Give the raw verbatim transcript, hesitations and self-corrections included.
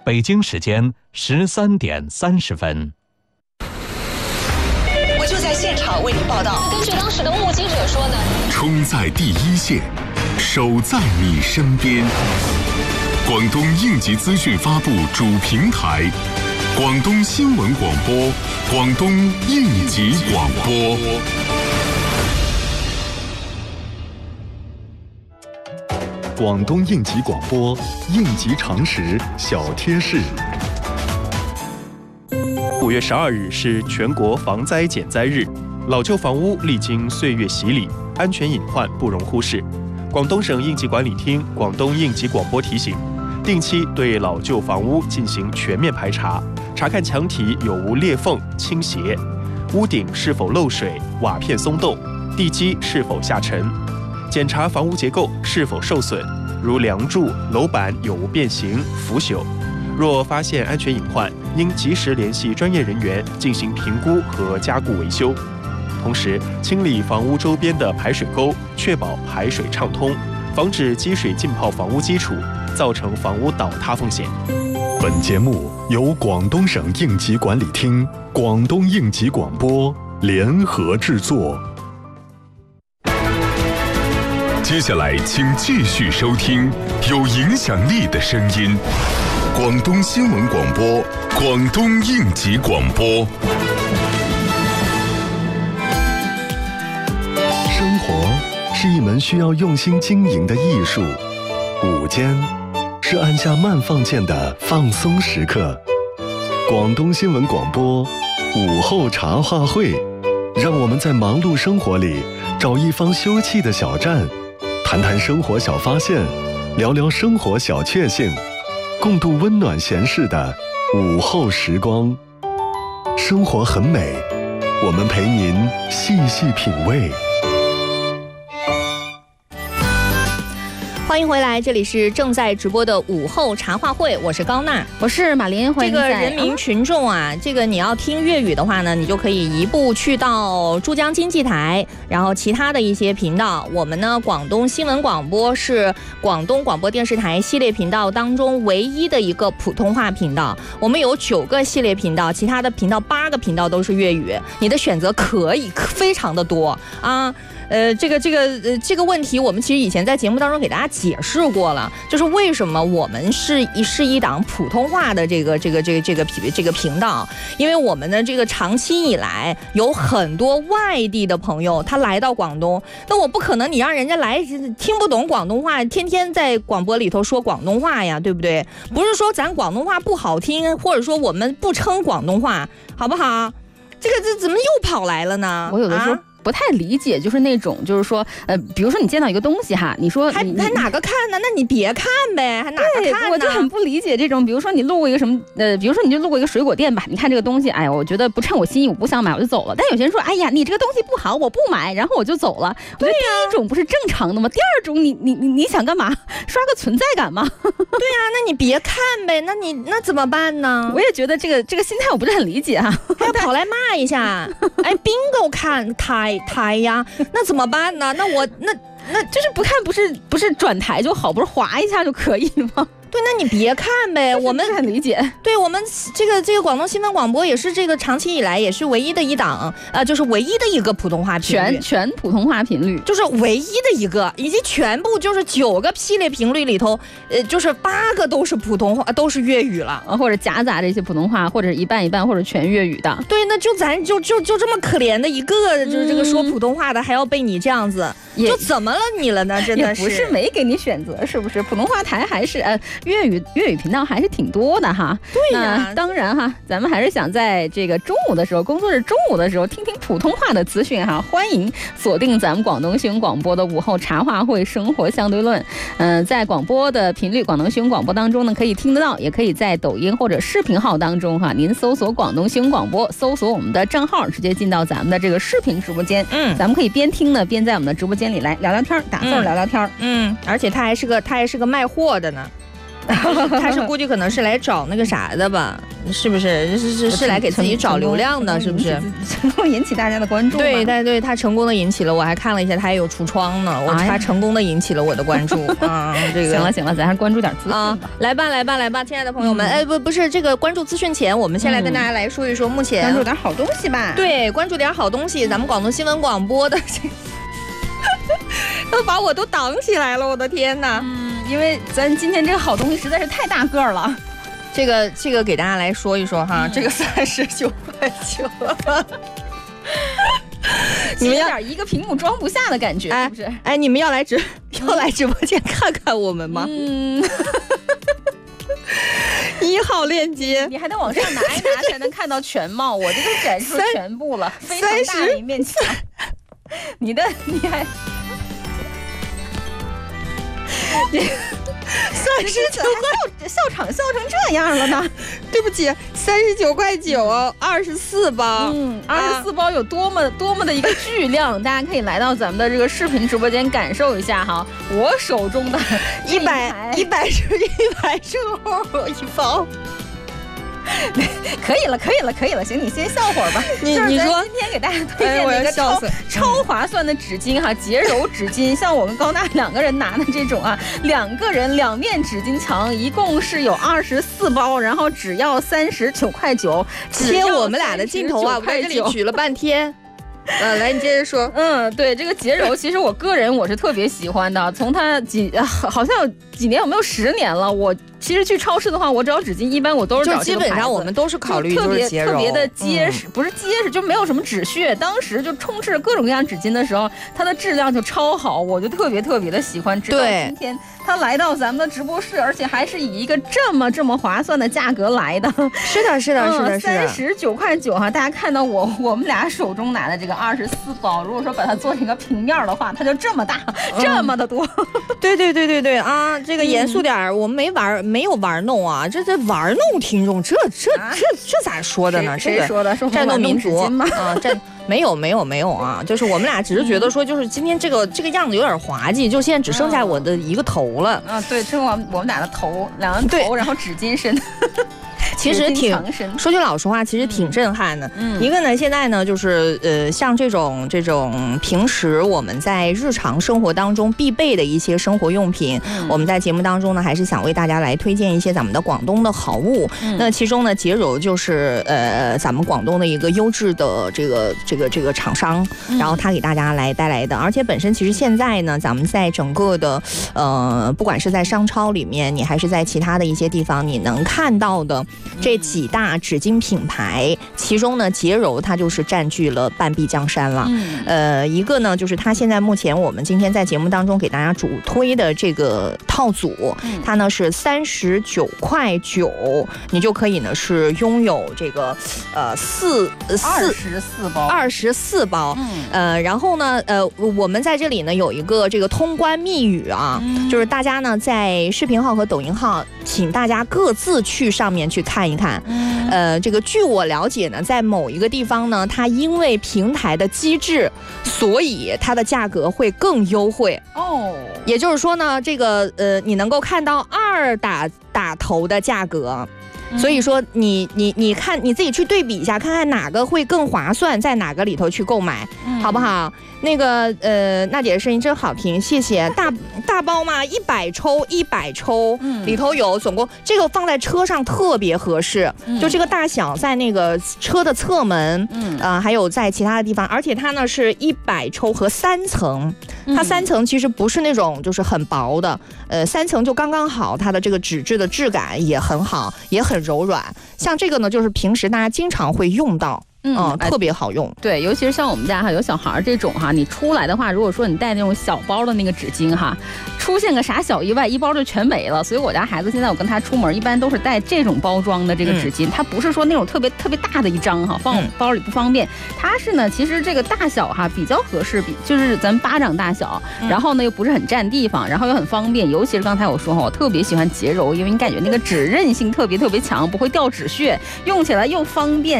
北京时间十三点三十分。 我就在现场为你报道。 根据当时的目击者说呢， 冲在第一线，守在你身边。广东应急资讯发布主平台，广东新闻广播，广东应急广播。 广东应急广播，应急常识小贴士。 五月十二日是全国防灾减灾日，老旧房屋历经岁月洗礼，安全隐患不容忽视。广东省应急管理厅、广东应急广播提醒，定期对老旧房屋进行全面排查，查看墙体有无裂缝、倾斜，屋顶是否漏水、瓦片松动，地基是否下沉，检查房屋结构是否受损，如梁柱、楼板有无变形、腐朽。若发现安全隐患，应及时联系专业人员进行评估和加固维修。同时，清理房屋周边的排水沟，确保排水畅通，防止积水浸泡房屋基础，造成房屋倒塌风险。 本节目由广东省应急管理厅、广东应急广播联合制作。 接下来，请继续收听有影响力的声音。广东新闻广播，广东应急广播。 生活是一门需要用心经营的艺术，午间是按下慢放键的放松时刻。广东新闻广播午后茶话会，让我们在忙碌生活里找一方休憩的小站，谈谈生活小发现，聊聊生活小确幸，共度温暖闲适的午后时光。生活很美，我们陪您细细品味。 欢迎回来，这里是正在直播的午后茶话会，我是高娜， 我是马林。欢迎这个人民群众啊，啊这个你要听粤语的话呢，你就可以移步去到珠江经济台，然后其他的一些频道。我们呢，广东新闻广播是广东广播电视台系列频道当中唯一的一个普通话频道。我们有九个系列频道，其他的频道八个频道都是粤语，你的选择可以非常的多啊。呃，这个这个呃这个问题，我们其实以前在节目当中给大家解释过了，就是为什么我们是一是一档普通话的这个这个这个这个这个频道，因为我们的这个长期以来有很多外地的朋友，他来到广东，那我不可能你让人家来听不懂广东话，天天在广播里头说广东话呀，对不对？不是说咱广东话不好听，或者说我们不称广东话，好不好？这个这怎么又跑来了呢？ 我有的时候、啊不太理解，就是那种，就是说，呃，比如说你见到一个东西哈，你说还还哪个看呢？那你别看呗，还哪个看呢？ 我就很不理解这种，比如说你路过一个什么，呃，比如说你就路过一个水果店吧，你看这个东西，哎呀，我觉得不称我心意，我不想买，我就走了。但有些人说，哎呀，你这个东西不好，我不买，然后我就走了。对呀、啊，第一种不是正常的吗？第二种你，你你你想干嘛？刷个存在感吗？ 对呀、啊，那你别看呗，那你那怎么办呢？ 我也觉得这个这个心态我不是很理解啊， 还要跑来骂一下，哎，bingo 看台台呀。那怎么办呢？那我那那就是不看，不是不是转台就好，不是划一下就可以吗？ 对，那你别看呗，我们很理解。 对，我们这个这个广东新闻广播也是这个长期以来也是唯一的一档，呃，就是唯一的一个普通话频率，全全普通话频率， 就是唯一的一个，以及全部就是九个系列频率里头，呃，就是八个都是普通话，都是粤语了， 或者夹杂着一些普通话，或者一半一半，或者全粤语的。 对，那就咱就就就这么可怜的一个，就是这个说普通话的，还要被你这样子，嗯、就怎么了你了呢？真的是， 也不是没给你选择，是不是？普通话台还是呃。粤语粤语频道还是挺多的哈， 对呀、 啊，当然哈，咱们还是想在这个中午的时候，工作日中午的时候，听听普通话的资讯哈。欢迎锁定咱们广东新闻广播的午后茶话会生活相对论。嗯、呃，在广播的频率，广东新闻广播当中呢，可以听得到，也可以在抖音或者视频号当中哈，您搜索广东新闻广播，搜索我们的账号，直接进到咱们的这个视频直播间。嗯，咱们可以边听呢，边在我们的直播间里来聊聊天，打字聊聊天。 嗯，而且他还是个他还是个卖货的呢。 他是估计可能是来找那个啥的吧？是不是？是是是来给自己找流量的，是不是？ 成功引起大家的关注。 对对对，他成功的引起了，我还看了一下，他也有橱窗呢，我他成功的引起了我的关注啊。这个行了行了，咱还关注点资讯啊。 来吧来吧来吧，亲爱的朋友们，哎不不是这个关注资讯前，我们先来跟大家来说一说目前关注点好东西吧。 对，关注点好东西，咱们广东新闻广播的这个。都把我都挡起来了，我的天哪！ 嗯，因为咱今天这个好东西实在是太大个了。 这个这个给大家来说一说哈，嗯、这个三十九块九， 你们有点一个屏幕装不下的感觉， 哎、 是不是？ 哎，你们要来直要来直播间看看我们吗？ 嗯。 一号链接， 你还得往上拿一拿才能看到全貌。我这个展示全部了，非常大的一面墙。你的你还。 三十九块， 笑场笑成这样了呢？ 对不起，三十九块九，二十四包。 嗯，二十四包有多么多么的一个巨量，大家可以来到咱们的这个视频直播间感受一下哈。我手中的一百一百是一百正好一包。 可以了，可以了，可以了，行，你先笑会儿吧。 你你说今天给大家推荐的一个超、哎、超划算的纸巾哈，洁柔纸巾，像我跟高大两个人拿的这种啊，两个人两面纸巾墙，一共是有二十四包，然后只要三十九块九。 切我们俩的镜头啊，我在这里举了半天。呃，来，你接着说。 嗯，对，这个洁柔，其实我个人我是特别喜欢的，从它几好像有几年，有没有十年了？我其实去超市的话，我找纸巾一般我都是找这个牌子， 就基本上我们都是考虑特别洁柔， 特别的结实，嗯、不是结实就没有什么纸屑。当时就充斥着各种各样纸巾的时候，它的质量就超好，我就特别特别的喜欢。直到今天它来到咱们的直播室，而且还是以一个这么这么划算的价格来的。 是的，是的，是的，是的， 三十九块九哈！大家看到我我们俩手中拿的这个二十四包，如果说把它做成一个平面的话，它就这么大，嗯、这么的多。 对对对对对啊！这个严肃点儿，嗯、我们没玩没有玩弄啊，这这玩弄听众，这这这这咋说的呢？ 谁说的？说战斗民族吗？ 啊，战没有没有没有啊！就是我们俩只是觉得说，就是今天这个这个样子有点滑稽，就现在只剩下我的一个头了。 啊，对，剩我们我们俩的头，两个头，然后纸巾身。 其实挺说句老实话，其实挺震撼的。嗯，一个呢，现在呢，就是呃，像这种这种平时我们在日常生活当中必备的一些生活用品，嗯、我们在节目当中呢，还是想为大家来推荐一些咱们的广东的好物。嗯、那其中呢，洁柔就是呃咱们广东的一个优质的这个这个这个厂商，嗯、然后他给大家来带来的。而且本身其实现在呢，咱们在整个的呃，不管是在商超里面，你还是在其他的一些地方，你能看到的。这几大纸巾品牌，其中呢，洁柔它就是占据了半壁江山了。嗯、呃，一个呢，就是它现在目前我们今天在节目当中给大家主推的这个套组，嗯、它呢是三十九块九，你就可以呢是拥有这个呃四二十四包二十四包。嗯、呃，然后呢，呃，我们在这里呢有一个这个通关密语啊，嗯、就是大家呢在视频号和抖音号，请大家各自去上面去看一看。嗯、呃，这个据我了解呢，在某一个地方呢，它因为平台的机制，所以它的价格会更优惠哦。也就是说呢，这个呃，你能够看到二打打头的价格。所以说你你你看你自己去对比一下，看看哪个会更划算，在哪个里头去购买，嗯、好不好？那个呃，娜姐的声音真好听，谢谢。大大包嘛，一百抽一百抽，嗯、里头有总共这个放在车上特别合适，嗯、就这个大小在那个车的侧门，嗯啊、呃，还有在其他的地方，而且它呢是一百抽和三层，它三层其实不是那种就是很薄的，呃，三层就刚刚好，它的这个纸质的质感也很好，也很柔软。像这个呢，就是平时大家经常会用到。嗯、呃，特别好用。 对，尤其是像我们家哈有小孩这种哈，你出来的话，如果说你带那种小包的那个纸巾哈，出现个啥小意外，一包就全没了。所以我家孩子现在我跟他出门一般都是带这种包装的这个纸巾，嗯、它不是说那种特别特别大的一张哈，放包里不方便。嗯、它是呢，其实这个大小哈比较合适，比就是咱巴掌大小，嗯、然后呢又不是很占地方，然后又很方便。尤其是刚才我说哈，我特别喜欢洁柔，因为你感觉那个纸韧性特别特别强，不会掉纸屑，用起来又方便。